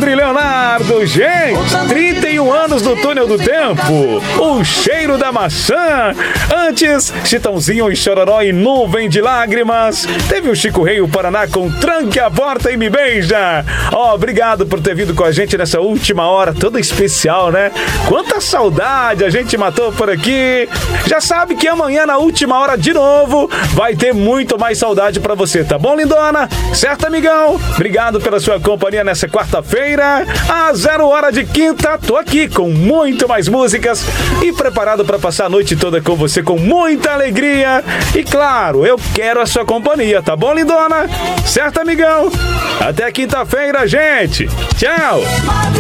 Alexandre Leonardo, gente, 31 anos do Túnel do Tempo, o cheiro da maçã. Antes, Chitãozinho e Chororó e Nuvem de Lágrimas. Teve o Chico Rei, o Paraná com Tranque a Porta e Me Beija. Obrigado por ter vindo com a gente nessa última hora, toda especial, né? Quanta saudade a gente matou por aqui. Já sabe que amanhã, na última hora de novo, vai ter muito mais saudade pra você, tá bom, lindona? Certo, amigão? Obrigado pela sua companhia nessa quarta-feira. Às 0h de quinta, tô aqui com muito mais músicas e preparado pra passar a noite toda com você com muita alegria. E claro, eu quero a sua companhia, tá bom, lindona? Certo, amigão? Até quinta-feira, gente. Tchau!